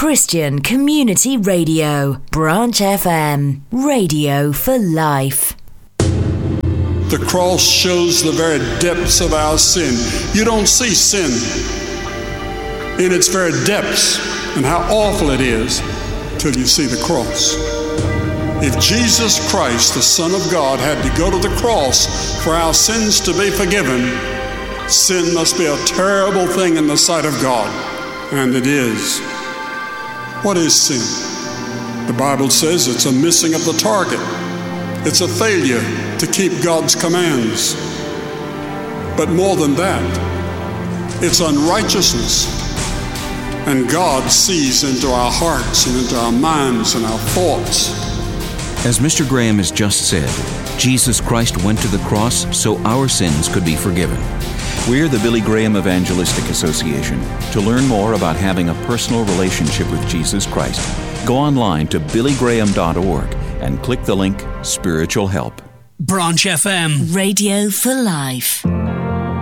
Christian Community Radio, Branch FM, radio for life. The cross shows the very depths of our sin. You don't see sin in its very depths and how awful it is till you see the cross. If Jesus Christ, the Son of God, had to go to the cross for our sins to be forgiven, sin must be a terrible thing in the sight of God, and it is. What is sin? The Bible says it's a missing of the target. It's a failure to keep God's commands. But more than that, it's unrighteousness. And God sees into our hearts and into our minds and our thoughts. As Mr. Graham has just said, Jesus Christ went to the cross so our sins could be forgiven. We're the Billy Graham Evangelistic Association. To learn more about having a personal relationship with Jesus Christ, go online to billygraham.org and click the link Spiritual Help. Branch FM, radio for life.